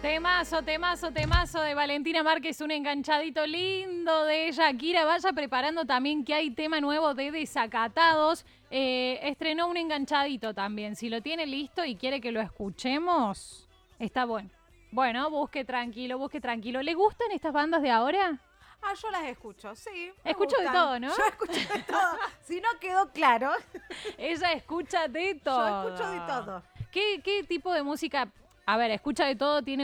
Temazo, temazo, temazo de Valentina Márquez, un enganchadito lindo de Shakira. Vaya preparando también que hay tema nuevo de Desacatados. Estrenó un enganchadito también. Si lo tiene listo y quiere que lo escuchemos, está bueno. Bueno, busque tranquilo, busque tranquilo. ¿Le gustan estas bandas de ahora? Ah, yo las escucho, sí. Escucho de todo, ¿no? Yo escucho de todo. Si no quedó claro, Ella escucha de todo. yo escucho de todo. ¿Qué tipo de música? A ver, escucha de todo, tiene